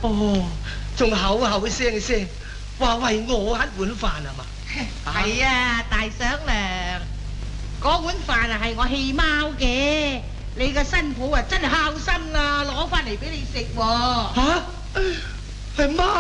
哦，仲口口聲聲話為我一碗飯係嘛？ 係啊，大嬸娘，嗰碗飯啊係我棄貓嘅，你個新抱啊真係孝心啦，攞翻嚟俾你食喎。 吓，係貓。